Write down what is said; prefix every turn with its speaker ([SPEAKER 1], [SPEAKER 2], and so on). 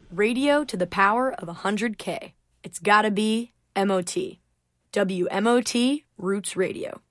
[SPEAKER 1] Radio to the power of 100K. It's gotta be MOT. WMOT Roots Radio.